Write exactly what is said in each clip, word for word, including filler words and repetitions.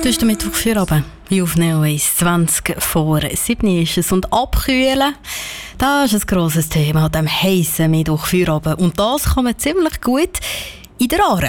Das ist der Mittwoch für Abend. Hier auf Neo eins, zwanzig vor sieben ist es. Und abkühlen, das ist ein grosses Thema an diesem heissen Mittwoch für Abend. Und das kann man ziemlich gut in der Aare.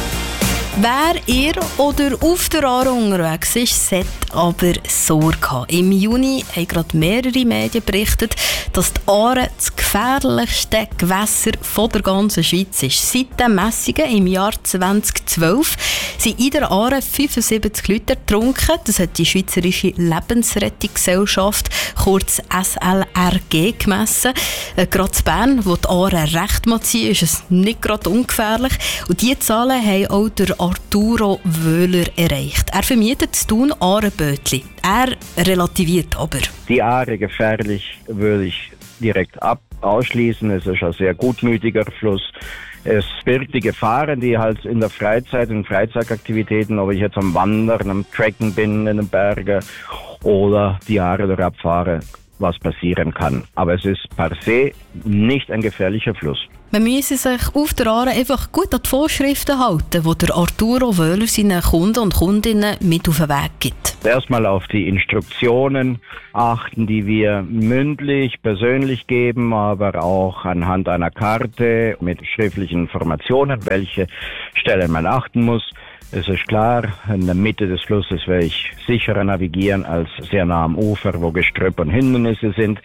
Wer ihr oder auf der Aare unterwegs ist, sollte aber Sorge haben. Im Juni haben gerade mehrere Medien berichtet, dass die Aare das gefährlichste Gewässer von der ganzen Schweiz ist. Seit den Messungen im Jahr zweitausendzwölf sind in der Aare fünfundsiebzig Leute ertrunken. Das hat die Schweizerische Lebensrettungsgesellschaft, kurz S L R G, gemessen. Äh, gerade in Bern, wo die Aare recht massiv ist, ist es nicht gerade ungefährlich. Und diese Zahlen haben auch der Arturo Wöhler erreicht. Er vermietet das Thun Aarebötli. Er relativiert aber. Die Aare gefährlich würde ich direkt ab ausschließen. Es ist ein sehr gutmütiger Fluss. Es birgt die Gefahren, die halt in der Freizeit, in Freizeitaktivitäten, ob ich jetzt am Wandern, am Tracken bin in den Bergen oder die Aare dort abfahre, was passieren kann. Aber es ist per se nicht ein gefährlicher Fluss. Man müsse sich auf der Aare einfach gut an die Vorschriften halten, die der Arturo Wöhler seinen Kunden und Kundinnen mit auf den Weg gibt. Erstmal auf die Instruktionen achten, die wir mündlich, persönlich geben, aber auch anhand einer Karte mit schriftlichen Informationen, welche Stellen man achten muss. Es ist klar, in der Mitte des Flusses werde ich sicherer navigieren als sehr nah am Ufer, wo Gestrüpp und Hindernisse sind.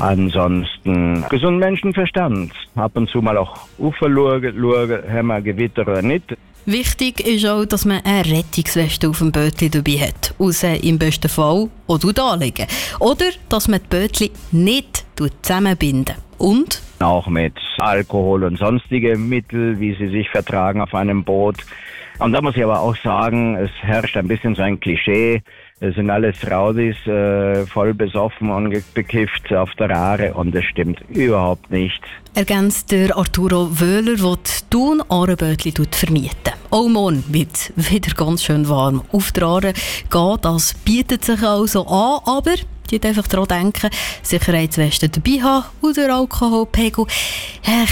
Ansonsten gesund Menschenverstand. Ab und zu mal auch Uferlurge, Lurge, Hämmer, Gewitter oder nicht. Wichtig ist auch, dass man eine Rettungsweste auf dem Bötli dabei hat. Außer im besten Fall auch anlegen. Oder dass man die Bötli nicht zusammenbinden. Und? Auch mit Alkohol und sonstige Mittel, wie sie sich vertragen auf einem Boot. Und da muss ich aber auch sagen, es herrscht ein bisschen so ein Klischee. Es sind alles Raudis, äh, voll besoffen und bekifft auf der Aare und das stimmt überhaupt nicht. Ergänzt der Arturo Wöhler, der die Thun Aarebötli vermieten. Auch morgen wird es wieder ganz schön warm auf der Aare gehen. Das bietet sich also an, aber die einfach daran denken, Sicherheitswesten dabei haben und der Alkoholpegel ein